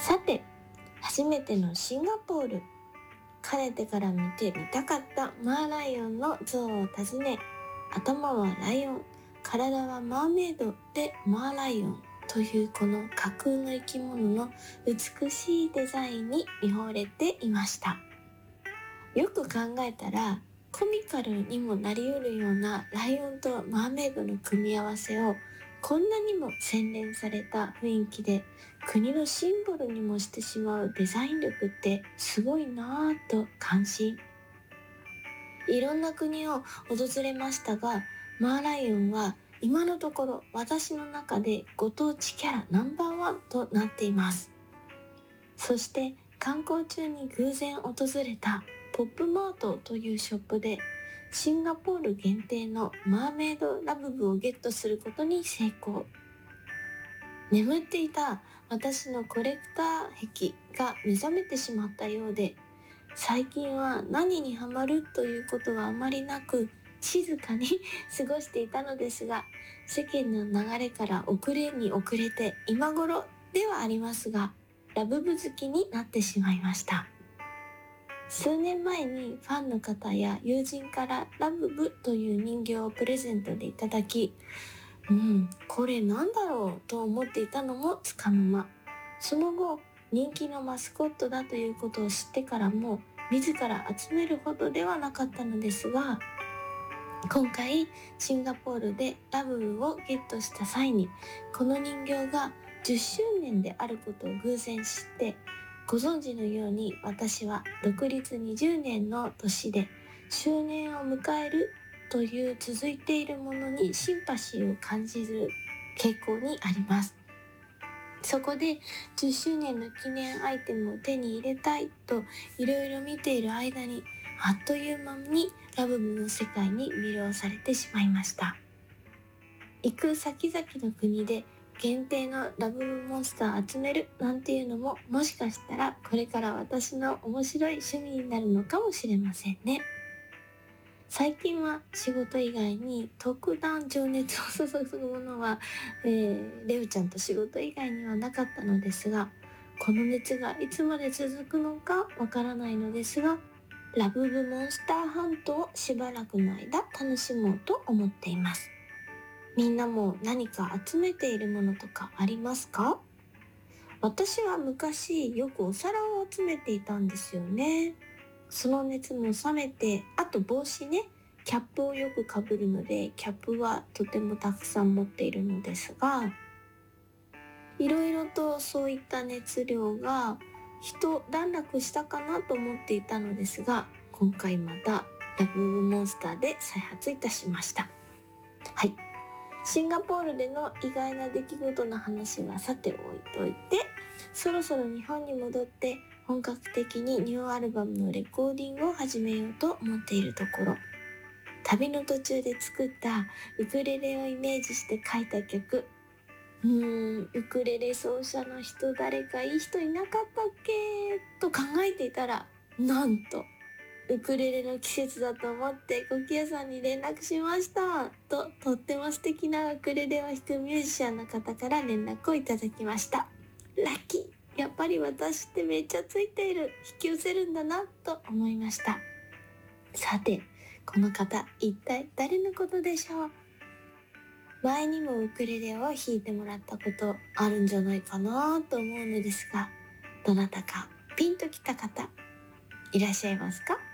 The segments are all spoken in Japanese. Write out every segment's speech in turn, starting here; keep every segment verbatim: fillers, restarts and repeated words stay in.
さて、初めてのシンガポール。かねてから見てみたかったマーライオンの像を訪ね、頭はライオン、体はマーメイドでマーライオンというこの架空の生き物の美しいデザインに見惚れていました。よく考えたらコミカルにもなりうるようなライオンとマーメイドの組み合わせをこんなにも洗練された雰囲気で国のシンボルにもしてしまうデザイン力ってすごいなぁと感心。いろんな国を訪れましたが、マーライオンは今のところ私の中でご当地キャラナンバーワンとなっています。そして観光中に偶然訪れたポップマートというショップでシンガポール限定のマーメイドラブブをゲットすることに成功。眠っていた私のコレクター癖が目覚めてしまったようで、最近は何にハマるということはあまりなく静かに過ごしていたのですが、世間の流れから遅れに遅れて今頃ではありますがラブブ好きになってしまいました。数年前にファンの方や友人からラブブという人形をプレゼントでいただき、うん、これなんだろうと思っていたのもつかの間。その後、人気のマスコットだということを知ってからも、自ら集めるほどではなかったのですが、今回シンガポールでラブブをゲットした際に、この人形がじゅっしゅうねんであることを偶然知って、ご存知のように私は独立にじゅうねんの年で周年を迎えるという続いているものにシンパシーを感じる傾向にあります。そこでじゅっしゅうねんの記念アイテムを手に入れたいといろいろ見ている間に、あっという間にラブブの世界に魅了されてしまいました。行く先々の国で限定のラブブモンスター集めるなんていうのも、もしかしたらこれから私の面白い趣味になるのかもしれませんね。最近は仕事以外に特段情熱を注ぐものは、えー、レオちゃんと仕事以外にはなかったのですが、この熱がいつまで続くのかわからないのですが、ラブブモンスターハントをしばらくの間楽しもうと思っています。みんなも何か集めているものとかありますか？私は昔よくお皿を集めていたんですよね。その熱も冷めて、あと帽子ね、キャップをよくかぶるので、キャップはとてもたくさん持っているのですが、いろいろとそういった熱量が一段落したかなと思っていたのですが、今回またラブブモンスターで再発いたしました。はい。シンガポールでの意外な出来事の話はさておいといて、そろそろ日本に戻って本格的にニューアルバムのレコーディングを始めようと思っているところ。旅の途中で作ったウクレレをイメージして書いた曲。うーん、ウクレレ奏者の人誰かいい人いなかったっけと考えていたら、なんとウクレレの季節だと思ってコキアさんに連絡しましたと、とっても素敵なウクレレを弾くミュージシャンの方から連絡をいただきました。ラッキー、やっぱり私ってめっちゃついている、引き寄せるんだなと思いました。さて、この方一体誰のことでしょう？前にもウクレレを弾いてもらったことあるんじゃないかなと思うのですが、どなたかピンときた方いらっしゃいますか？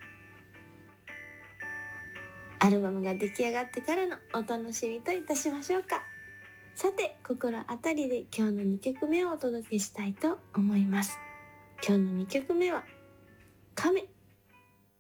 アルバムが出来上がってからのお楽しみといたしましょうか。さて、心当たりで今日のにきょくめをお届けしたいと思います。今日のにきょくめは、亀